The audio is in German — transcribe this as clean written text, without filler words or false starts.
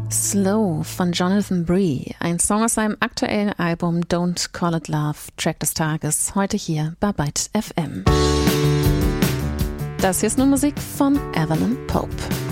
Slow von Jonathan Bree, ein Song aus seinem aktuellen Album Don't Call It Love, Track des Tages, heute hier bei Byte FM. Das hier ist nur Musik von Evelyn Pope.